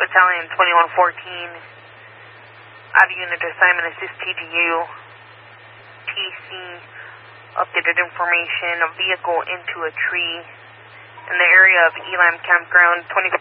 Battalion 2114. Out of unit assignment assist TGU. TC. Updated information. A vehicle into a tree in the area of Elam Campground 24.